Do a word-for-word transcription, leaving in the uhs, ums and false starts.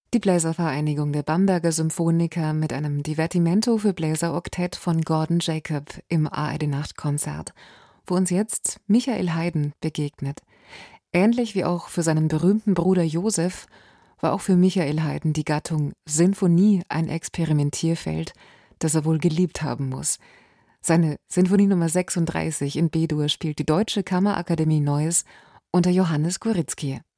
Die Bläservereinigung der Bamberger Symphoniker mit einem Divertimento für Bläseroktett von Gordon Jacob im A R D-Nachtkonzert, wo uns jetzt Michael Haydn begegnet. Ähnlich wie auch für seinen berühmten Bruder Joseph war auch für Michael Haydn die Gattung Sinfonie ein Experimentierfeld, das er wohl geliebt haben muss. Seine Sinfonie Nummer sechsunddreißig in B-Dur spielt die Deutsche Kammerakademie Neuss unter Johannes Gorizky.